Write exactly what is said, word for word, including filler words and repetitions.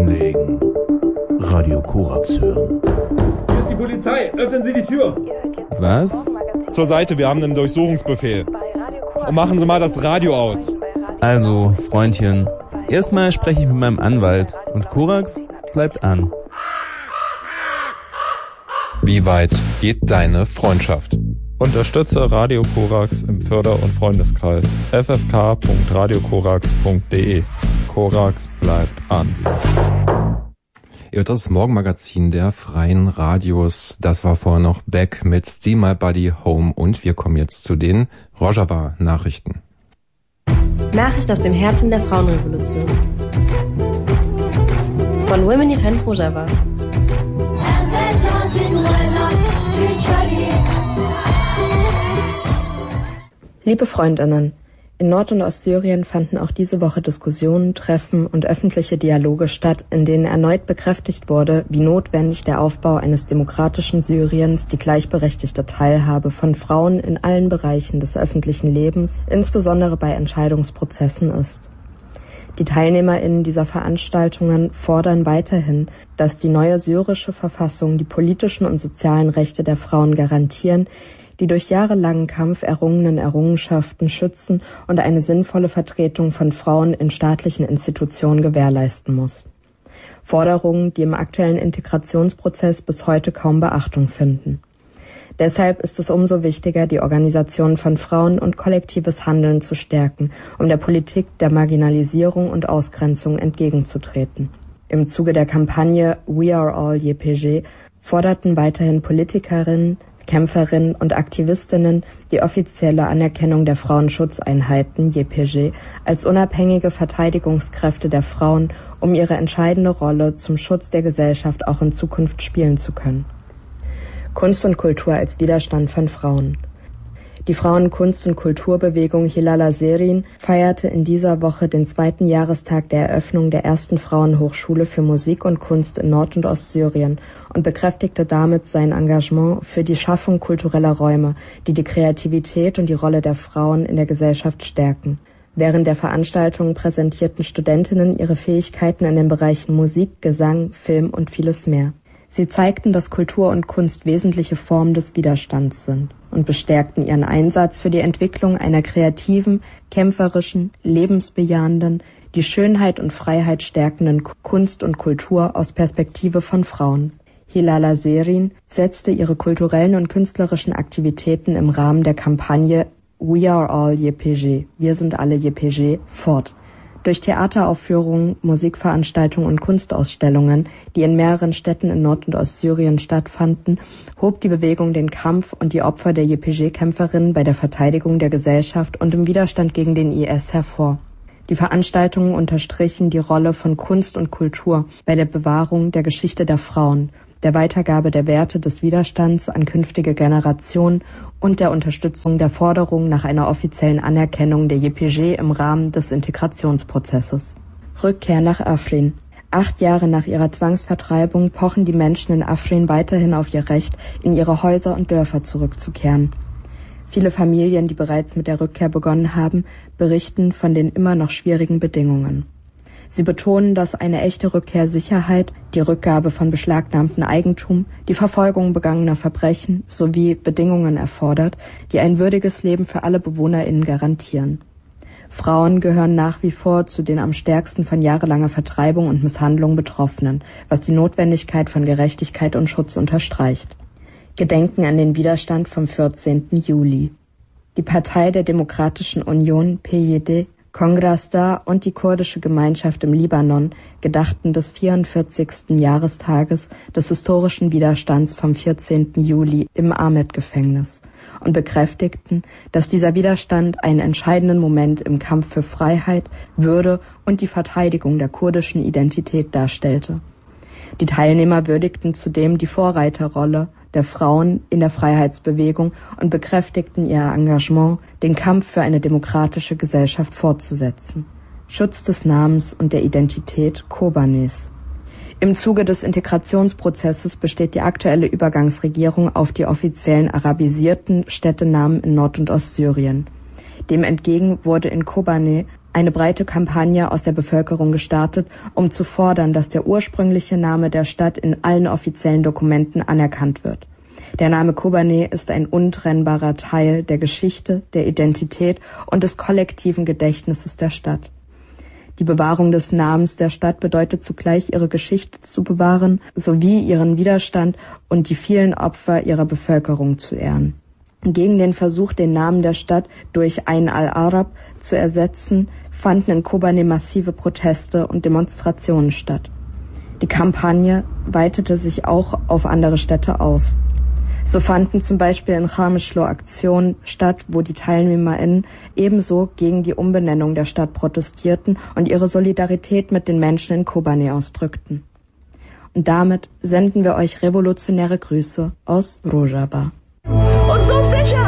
hinlegen. Radio Korax hören. Hier ist die Polizei. Öffnen Sie die Tür. Was? Zur Seite, wir haben einen Durchsuchungsbefehl. Und machen Sie mal das Radio aus. Also, Freundchen, erstmal spreche ich mit meinem Anwalt und Korax bleibt an. Wie weit geht deine Freundschaft? Unterstütze Radio Korax im Förder- und Freundeskreis. f f k punkt radio korax punkt d e. Korax bleibt an. Ja, das ist das Morgenmagazin der Freien Radios. Das war vorher noch Back mit Steal My Buddy Home und wir kommen jetzt zu den Rojava-Nachrichten. Nachricht aus dem Herzen der Frauenrevolution. Von Women Defend Rojava. Liebe Freundinnen, in Nord- und Ostsyrien fanden auch diese Woche Diskussionen, Treffen und öffentliche Dialoge statt, in denen erneut bekräftigt wurde, wie notwendig der Aufbau eines demokratischen Syriens, die gleichberechtigte Teilhabe von Frauen in allen Bereichen des öffentlichen Lebens, insbesondere bei Entscheidungsprozessen ist. Die TeilnehmerInnen dieser Veranstaltungen fordern weiterhin, dass die neue syrische Verfassung die politischen und sozialen Rechte der Frauen garantieren, die durch jahrelangen Kampf errungenen Errungenschaften schützen und eine sinnvolle Vertretung von Frauen in staatlichen Institutionen gewährleisten muss. Forderungen, die im aktuellen Integrationsprozess bis heute kaum Beachtung finden. Deshalb ist es umso wichtiger, die Organisation von Frauen und kollektives Handeln zu stärken, um der Politik der Marginalisierung und Ausgrenzung entgegenzutreten. Im Zuge der Kampagne We Are All Y P G forderten weiterhin Politikerinnen, Kämpferinnen und Aktivistinnen die offizielle Anerkennung der Frauenschutzeinheiten Y P G als unabhängige Verteidigungskräfte der Frauen, um ihre entscheidende Rolle zum Schutz der Gesellschaft auch in Zukunft spielen zu können. Kunst und Kultur als Widerstand von Frauen. Die Frauenkunst- und Kulturbewegung Hilal Serin feierte in dieser Woche den zweiten Jahrestag der Eröffnung der ersten Frauenhochschule für Musik und Kunst in Nord- und Ostsyrien und bekräftigte damit sein Engagement für die Schaffung kultureller Räume, die die Kreativität und die Rolle der Frauen in der Gesellschaft stärken. Während der Veranstaltung präsentierten Studentinnen ihre Fähigkeiten in den Bereichen Musik, Gesang, Film und vieles mehr. Sie zeigten, dass Kultur und Kunst wesentliche Formen des Widerstands sind und bestärkten ihren Einsatz für die Entwicklung einer kreativen, kämpferischen, lebensbejahenden, die Schönheit und Freiheit stärkenden Kunst und Kultur aus Perspektive von Frauen. Hilal Serin setzte ihre kulturellen und künstlerischen Aktivitäten im Rahmen der Kampagne We Are All Y P G, wir sind alle Y P G, fort. Durch Theateraufführungen, Musikveranstaltungen und Kunstausstellungen, die in mehreren Städten in Nord- und Ostsyrien stattfanden, hob die Bewegung den Kampf und die Opfer der Y P G-Kämpferinnen bei der Verteidigung der Gesellschaft und im Widerstand gegen den I S hervor. Die Veranstaltungen unterstrichen die Rolle von Kunst und Kultur bei der Bewahrung der Geschichte der Frauen, der Weitergabe der Werte des Widerstands an künftige Generationen und der Unterstützung der Forderung nach einer offiziellen Anerkennung der Y P G im Rahmen des Integrationsprozesses. Rückkehr nach Afrin. Acht Jahre nach ihrer Zwangsvertreibung pochen die Menschen in Afrin weiterhin auf ihr Recht, in ihre Häuser und Dörfer zurückzukehren. Viele Familien, die bereits mit der Rückkehr begonnen haben, berichten von den immer noch schwierigen Bedingungen. Sie betonen, dass eine echte Rückkehr Sicherheit, die Rückgabe von beschlagnahmtem Eigentum, die Verfolgung begangener Verbrechen sowie Bedingungen erfordert, die ein würdiges Leben für alle BewohnerInnen garantieren. Frauen gehören nach wie vor zu den am stärksten von jahrelanger Vertreibung und Misshandlung Betroffenen, was die Notwendigkeit von Gerechtigkeit und Schutz unterstreicht. Gedenken an den Widerstand vom vierzehnten Juli. Die Partei der Demokratischen Union, P Y D, Kongrasdar und die kurdische Gemeinschaft im Libanon gedachten des vierundvierzigsten Jahrestages des historischen Widerstands vom vierzehnten Juli im Ahmed-Gefängnis und bekräftigten, dass dieser Widerstand einen entscheidenden Moment im Kampf für Freiheit, Würde und die Verteidigung der kurdischen Identität darstellte. Die Teilnehmer würdigten zudem die Vorreiterrolle der Frauen in der Freiheitsbewegung und bekräftigten ihr Engagement, den Kampf für eine demokratische Gesellschaft fortzusetzen. Schutz des Namens und der Identität Kobanes. Im Zuge des Integrationsprozesses besteht die aktuelle Übergangsregierung auf die offiziellen arabisierten Städtenamen in Nord- und Ostsyrien. Dem entgegen wurde in Kobane eine breite Kampagne aus der Bevölkerung gestartet, um zu fordern, dass der ursprüngliche Name der Stadt in allen offiziellen Dokumenten anerkannt wird. Der Name Kobané ist ein untrennbarer Teil der Geschichte, der Identität und des kollektiven Gedächtnisses der Stadt. Die Bewahrung des Namens der Stadt bedeutet zugleich, ihre Geschichte zu bewahren, sowie ihren Widerstand und die vielen Opfer ihrer Bevölkerung zu ehren. Gegen den Versuch, den Namen der Stadt durch Ain al-Arab zu ersetzen, fanden in Kobané massive Proteste und Demonstrationen statt. Die Kampagne weitete sich auch auf andere Städte aus. So fanden zum Beispiel in Qamishlo Aktionen statt, wo die TeilnehmerInnen ebenso gegen die Umbenennung der Stadt protestierten und ihre Solidarität mit den Menschen in Kobané ausdrückten. Und damit senden wir euch revolutionäre Grüße aus Rojava. Und so sicher